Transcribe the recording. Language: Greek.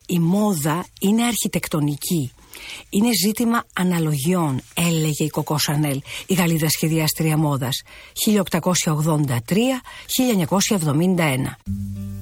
Η μόδα είναι αρχιτεκτονική. Είναι ζήτημα αναλογιών, έλεγε η Κοκό Σανέλ, η Γαλλίδα σχεδιάστρια μόδας, 1883-1971.